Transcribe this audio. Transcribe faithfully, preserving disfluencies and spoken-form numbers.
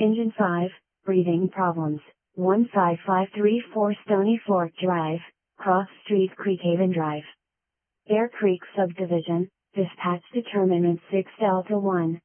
Engine five, breathing problems, one five five three four Stony Fork Drive, Cross Street, Creekhaven Drive. Bear Creek Subdivision, Dispatch Determinant six Delta one.